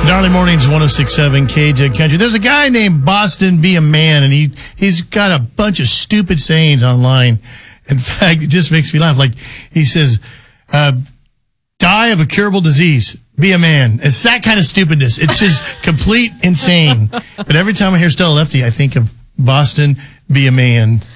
Early mornings, 106.7 KJ Country. There's a guy named Boston Be a Man, and he's got a bunch of stupid sayings online. In fact, it just makes me laugh. Like, he says, die of a curable disease. Be a man. It's that kind of stupidness. It's just complete insane. But every time I hear Stella Lefty, I think of Boston Be a Man.